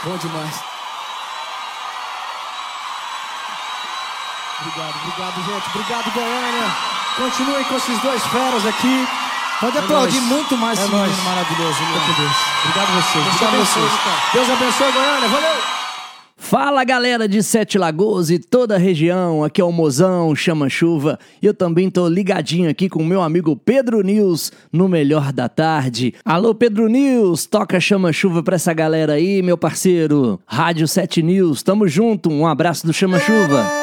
Bom demais. Obrigado, gente. Obrigado, Goiânia. Continuem com esses dois feras aqui. Pode aplaudir muito mais esse menino maravilhoso. Obrigado a vocês. Deus abençoe, Goiânia. Valeu! Fala galera de Sete Lagoas e toda a região, aqui é o Mozão, Chama Chuva, e eu também tô ligadinho aqui com o meu amigo Pedro News no Melhor da Tarde. Alô Pedro News, toca Chama Chuva pra essa galera aí, meu parceiro. Rádio 7 News, tamo junto, um abraço do Chama Chuva.